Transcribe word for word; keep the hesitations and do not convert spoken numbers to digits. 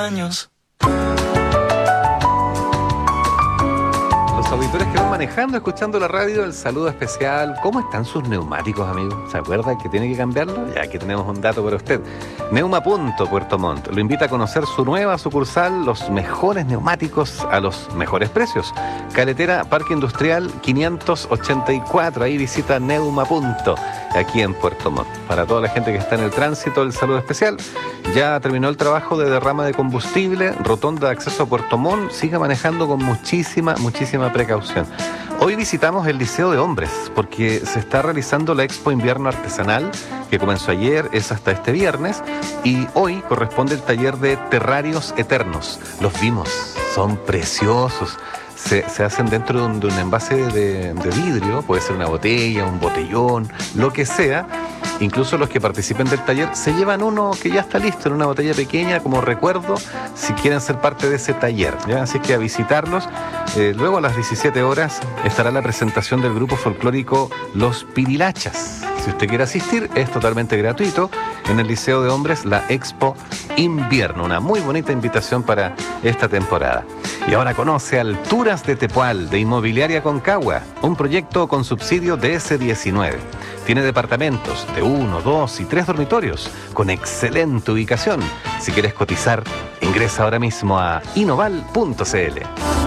años. Los auditores que van manejando, escuchando la radio, el saludo especial. ¿Cómo están sus neumáticos, amigos? ¿Se acuerdan que tiene que cambiarlo? Ya aquí tenemos un dato para usted. Neuma Punto Puerto Montt lo invita a conocer su nueva sucursal, los mejores neumáticos a los mejores precios. Carretera Parque Industrial quinientos ochenta y cuatro, ahí visita Neuma Punto, aquí en Puerto Montt. Para toda la gente que está en el tránsito, el saludo especial. Ya terminó el trabajo de derrama de combustible, rotonda de acceso a Puerto Montt, siga manejando con muchísima, muchísima precaución. Hoy visitamos el Liceo de Hombres porque se está realizando la Expo Invierno Artesanal que comenzó ayer, es hasta este viernes, y hoy corresponde el taller de terrarios eternos. Los vimos, son preciosos. Se, se hacen dentro de un, de un envase de, de vidrio, puede ser una botella, un botellón, lo que sea. Incluso los que participen del taller se llevan uno que ya está listo en una botella pequeña como recuerdo si quieren ser parte de ese taller, ¿ya? Así que a visitarlos. Eh, luego a las diecisiete horas estará la presentación del grupo folclórico Los Pirilachas. Si usted quiere asistir, es totalmente gratuito en el Liceo de Hombres, la Expo Invierno. Una muy bonita invitación para esta temporada. Y ahora conoce Alturas de Tepual, de Inmobiliaria Concagua, un proyecto con subsidio de ese diecinueve. Tiene departamentos de uno, dos y tres dormitorios, con excelente ubicación. Si quieres cotizar, ingresa ahora mismo a inoval punto c l.